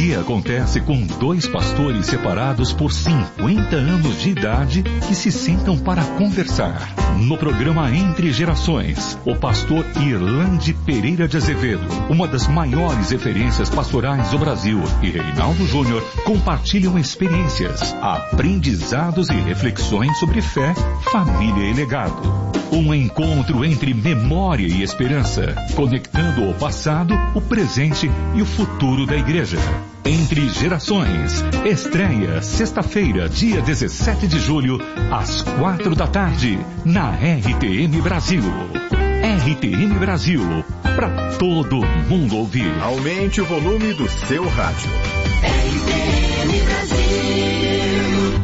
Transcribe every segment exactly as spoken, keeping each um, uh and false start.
que acontece com dois pastores separados por cinquenta anos de idade que se sentam para conversar. No programa Entre Gerações, o pastor Irlande Pereira de Azevedo, uma das maiores referências pastorais do Brasil, e Reinaldo Júnior compartilham experiências, aprendizados e reflexões sobre fé, família e legado. Um encontro entre memória e esperança, conectando o passado, o presente e o futuro da igreja. Entre Gerações, estreia sexta-feira, dia dezessete de julho, às quatro da tarde, na R T M Brasil. R T M Brasil, para todo mundo ouvir. Aumente o volume do seu rádio. R T M Brasil.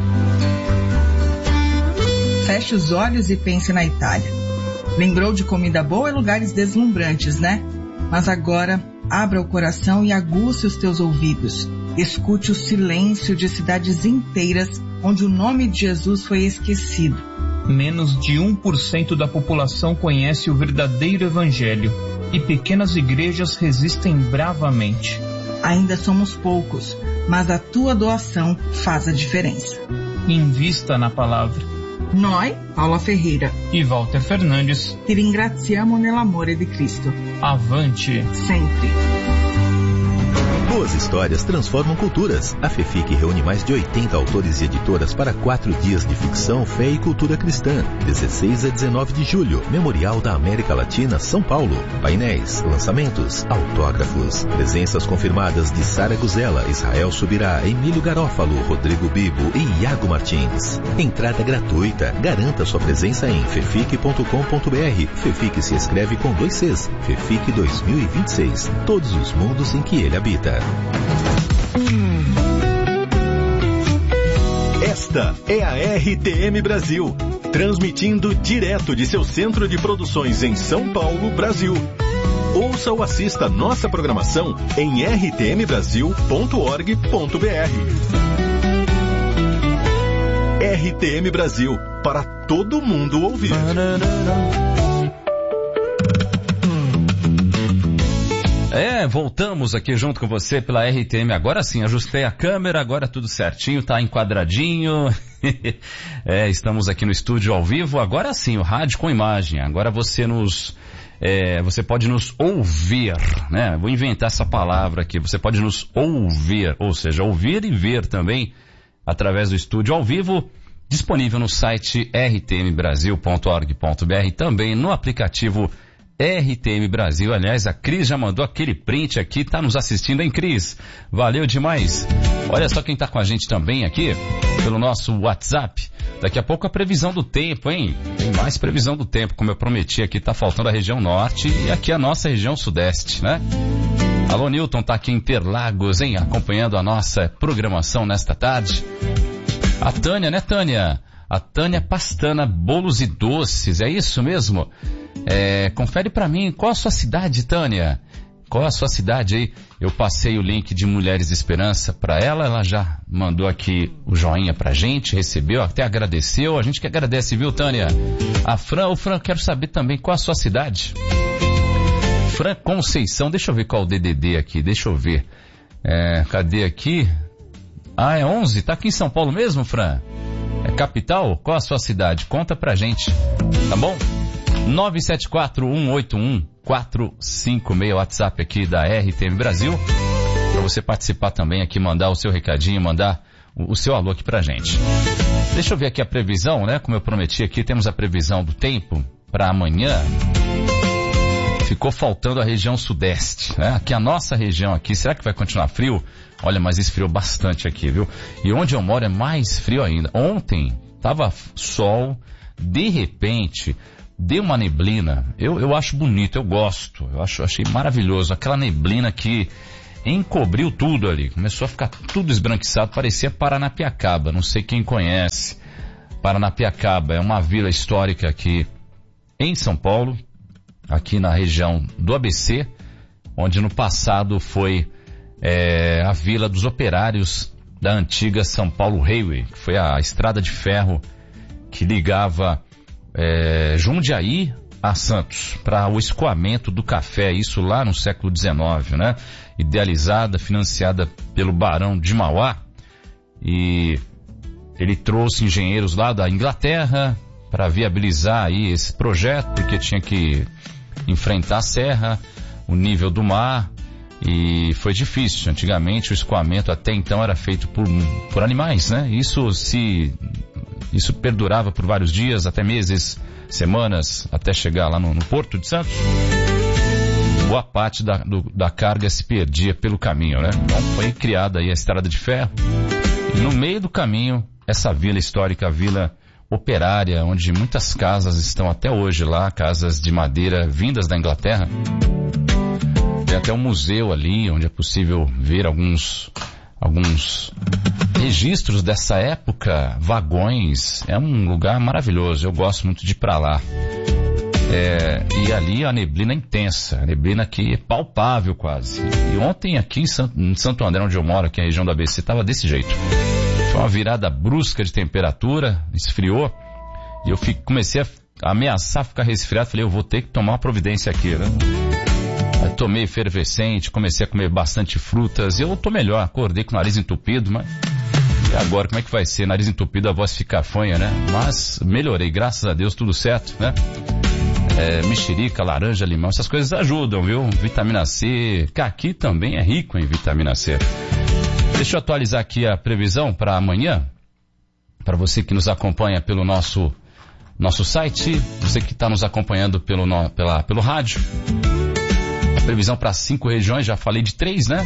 Feche os olhos e pense na Itália. Lembrou de comida boa e lugares deslumbrantes, né? Mas agora, abra o coração e aguce os teus ouvidos. Escute o silêncio de cidades inteiras onde o nome de Jesus foi esquecido. Menos de um por cento da população conhece o verdadeiro evangelho e pequenas igrejas resistem bravamente. Ainda somos poucos, mas a tua doação faz a diferença. Invista na palavra. Noi, Paula Ferreira e Walter Fernandes, ti ringraziamo nell'amore di Cristo. Avante! Sempre! Boas histórias transformam culturas. A FEFIC reúne mais de oitenta autores e editoras para quatro dias de ficção, fé e cultura cristã. dezesseis a dezenove de julho, Memorial da América Latina, São Paulo. Painéis, lançamentos, autógrafos. Presenças confirmadas de Sara Guzela, Israel Subirá, Emílio Garófalo, Rodrigo Bibo e Iago Martins. Entrada gratuita. Garanta sua presença em fefic ponto com ponto br. FEFIC se escreve com dois Cs. FEFIC dois mil e vinte e seis. Todos os mundos em que ele habita. Esta é a R T M Brasil, transmitindo direto de seu centro de produções em São Paulo, Brasil. Ouça ou assista nossa programação em r t m brasil ponto org ponto b r. R T M Brasil, para todo mundo ouvir. É, voltamos aqui junto com você pela R T M. Agora sim, ajustei a câmera, agora tudo certinho, tá enquadradinho. É, estamos aqui no estúdio ao vivo. Agora sim, o rádio com imagem. Agora você nos... É, você pode nos ouvir, né? Vou inventar essa palavra aqui. Você pode nos ouvir, ou seja, ouvir e ver também através do estúdio ao vivo, disponível no site r t m brasil ponto org ponto b r, também no aplicativo R T M Brasil. Aliás, a Cris já mandou aquele print aqui, tá nos assistindo, hein, Cris? Valeu demais. Olha só quem tá com a gente também aqui, pelo nosso WhatsApp. Daqui a pouco a previsão do tempo, hein? Tem mais previsão do tempo, como eu prometi aqui, tá faltando a região norte e aqui a nossa região sudeste, né? Alô, Newton, tá aqui em Interlagos, hein? Acompanhando a nossa programação nesta tarde. A Tânia, né, Tânia? A Tânia Pastana, bolos e doces, é isso mesmo? É, confere pra mim, qual a sua cidade, Tânia? Qual a sua cidade aí? Eu passei o link de Mulheres Esperança pra ela, ela já mandou aqui o joinha pra gente, recebeu, até agradeceu, a gente que agradece, viu, Tânia? A Fran, o Fran, quero saber também qual a sua cidade. Fran Conceição, deixa eu ver qual o D D D aqui, deixa eu ver. É, cadê aqui? Ah, é onze, tá aqui em São Paulo mesmo, Fran? É capital? Qual a sua cidade? Conta pra gente, tá bom? nove sete quatro, um oito um, quatro cinco seis, WhatsApp aqui da R T M Brasil, para você participar também aqui, mandar o seu recadinho, mandar o, o seu alô aqui pra gente. Deixa eu ver aqui a previsão, né? Como eu prometi aqui, temos a previsão do tempo para amanhã. Ficou faltando a região sudeste, né? Aqui a nossa região aqui, será que vai continuar frio? Olha, mas esfriou bastante aqui, viu? E onde eu moro é mais frio ainda. Ontem tava sol, de repente deu uma neblina. Eu, eu acho bonito, eu gosto, eu acho, achei maravilhoso. Aquela neblina que encobriu tudo ali, começou a ficar tudo esbranquiçado, parecia Paranapiacaba, não sei quem conhece. Paranapiacaba é uma vila histórica aqui em São Paulo, aqui na região do A B C, onde no passado foi é, a vila dos operários da antiga São Paulo Railway, que foi a estrada de ferro que ligava é, Jundiaí a Santos para o escoamento do café, isso lá no século dezenove, né? Idealizada, financiada pelo Barão de Mauá, e ele trouxe engenheiros lá da Inglaterra para viabilizar aí esse projeto, porque tinha que enfrentar a serra, o nível do mar, e foi difícil. Antigamente o escoamento até então era feito por, por animais, né? Isso se isso perdurava por vários dias, até meses, semanas, até chegar lá no, no Porto de Santos. Boa parte da, do, da carga se perdia pelo caminho, né? Então foi criada aí a estrada de ferro, e no meio do caminho essa vila histórica, a Vila Operária, onde muitas casas estão até hoje lá, casas de madeira vindas da Inglaterra. Tem até um museu ali, onde é possível ver alguns, alguns registros dessa época, vagões. É um lugar maravilhoso, eu gosto muito de ir pra lá. É, e ali a neblina é intensa, a neblina aqui é palpável quase. E ontem aqui em Santo, em Santo André, onde eu moro, aqui na região do A B C, estava desse jeito. Foi uma virada brusca de temperatura, esfriou, e eu fico, comecei a ameaçar ficar resfriado. Falei, eu vou ter que tomar uma providência aqui, né? Eu tomei efervescente, comecei a comer bastante frutas, e eu tô melhor, acordei com o nariz entupido, mas e agora como é que vai ser? Nariz entupido, a voz fica fanha, né? Mas melhorei, graças a Deus, tudo certo, né? É, mexerica, laranja, limão, essas coisas ajudam, viu? Vitamina C, caqui também é rico em vitamina C. Deixa eu atualizar aqui a previsão para amanhã, para você que nos acompanha pelo nosso, nosso site, você que está nos acompanhando pelo, no, pela, pelo rádio. A previsão para cinco regiões, já falei de três, né?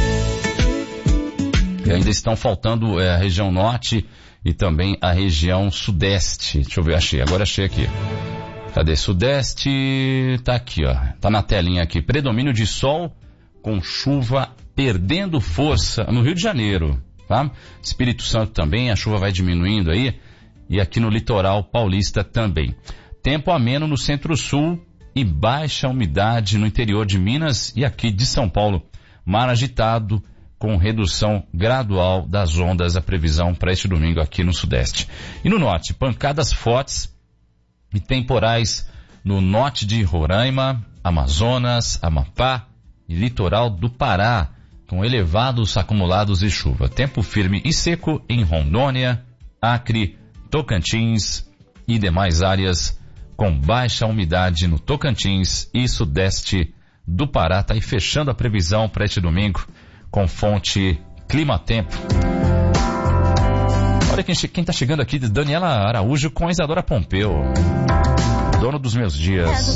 E ainda estão faltando é, a região norte e também a região sudeste. Deixa eu ver, achei, agora achei aqui. Cadê? Sudeste, tá aqui, ó. Tá na telinha aqui. Predomínio de sol com chuva perdendo força no Rio de Janeiro, tá? Espírito Santo também, a chuva vai diminuindo aí. E aqui no litoral paulista também. Tempo ameno no centro-sul e baixa umidade no interior de Minas e aqui de São Paulo. Mar agitado com redução gradual das ondas, a previsão para este domingo aqui no sudeste. E no norte, pancadas fortes e temporais no norte de Roraima, Amazonas, Amapá e litoral do Pará, com elevados acumulados de chuva. Tempo firme e seco em Rondônia, Acre, Tocantins e demais áreas, com baixa umidade no Tocantins e sudeste do Pará. Tá aí fechando a previsão para este domingo com fonte Climatempo. Olha quem, quem tá chegando aqui, Daniela Araújo com a Isadora Pompeu. Dono dos meus dias.